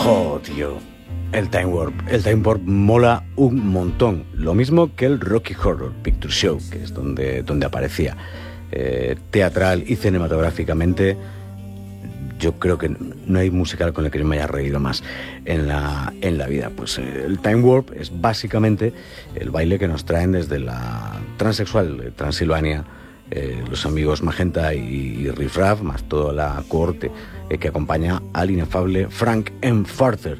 Oh, tío, el Time Warp. El Time Warp mola un montón. Lo mismo que el Rocky Horror Picture Show, que es donde aparecía. Teatral y cinematográficamente, yo creo que no hay musical con el que yo me haya reído más en la vida. Pues el Time Warp es básicamente el baile que nos traen desde la transexual de Transilvania, los amigos Magenta y Riff Raff, más toda la cohorte que acompaña al inefable Frank M. Farther,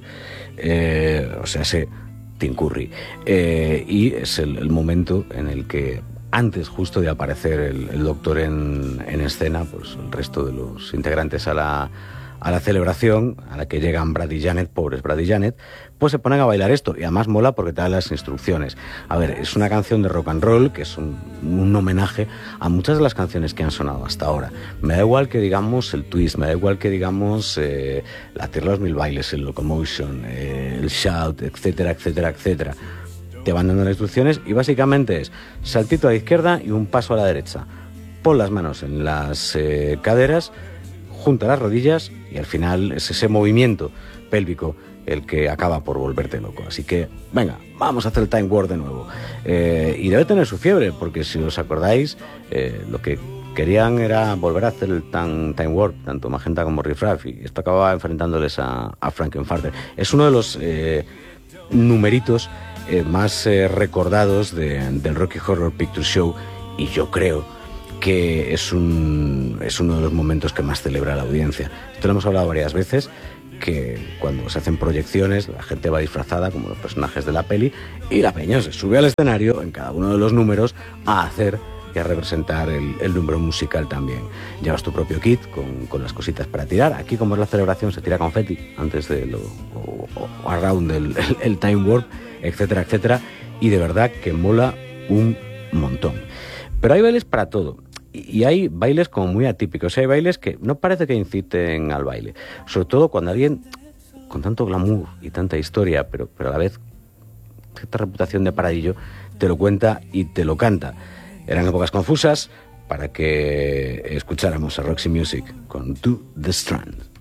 o sea, Tim Curry. Y es el momento en el que, antes justo de aparecer el Doctor en escena, pues el resto de los integrantes a la celebración, a la que llegan Brad y Janet, pobres Brad y Janet, pues se ponen a bailar esto, y además mola porque te da las instrucciones. A ver, es una canción de rock and roll, que es un homenaje a muchas de las canciones que han sonado hasta ahora. Me da igual que digamos el twist, me da igual que digamos la Tierra de los Mil Bailes, el Locomotion, el Shout, etcétera, etcétera, etcétera. Te van dando las instrucciones y básicamente es saltito a la izquierda y un paso a la derecha. Pon las manos en las caderas, junta las rodillas y al final es ese movimiento pélvico el que acaba por volverte loco. Así que, venga, vamos a hacer el Time Warp de nuevo. Y debe tener su fiebre, porque si os acordáis, lo que querían era volver a hacer el Time Warp, tanto Magenta como Riff Raff, y esto acababa enfrentándoles a Frankenfarter. Es uno de los numeritos más recordados del Rocky Horror Picture Show, y yo creo que es uno de los momentos que más celebra la audiencia. Esto lo hemos hablado varias veces, que cuando se hacen proyecciones la gente va disfrazada como los personajes de la peli y la peña se sube al escenario en cada uno de los números a hacer y a representar el número musical también. Llevas tu propio kit con las cositas para tirar. Aquí, como es la celebración, se tira confeti antes de o around el Time Warp, etcétera, etcétera, y de verdad que mola un montón. Pero hay bailes para todo. Y hay bailes como muy atípicos. Hay bailes que no parece que inciten al baile. Sobre todo cuando alguien con tanto glamour y tanta historia, pero a la vez cierta reputación de paradillo, te lo cuenta y te lo canta. Eran épocas confusas para que escucháramos a Roxy Music con Do the Strand.